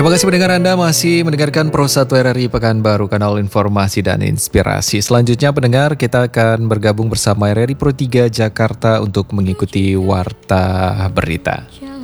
Terima kasih pendengar Anda masih mendengarkan Pro 1 RRI Pekanbaru, kanal informasi dan inspirasi. Selanjutnya pendengar, kita akan bergabung bersama RRI Pro 3 Jakarta untuk mengikuti Warta Berita.